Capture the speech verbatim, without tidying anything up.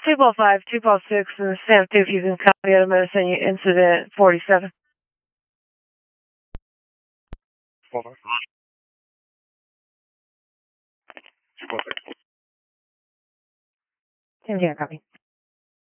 two Paul five, two Paul six, and Sam two, if you can copy it, I'm going to send you incident forty-seven. Paul five. two Paul six. Same here, copy.